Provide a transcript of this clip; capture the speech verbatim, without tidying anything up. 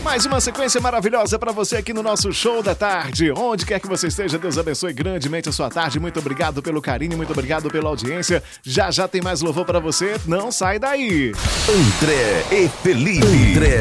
Mais uma sequência maravilhosa para você aqui no nosso Show da Tarde. Onde quer que você esteja, Deus abençoe grandemente a sua tarde. Muito obrigado pelo carinho, muito obrigado pela audiência. Já já tem mais louvor para você. Não sai daí. André e Felipe. André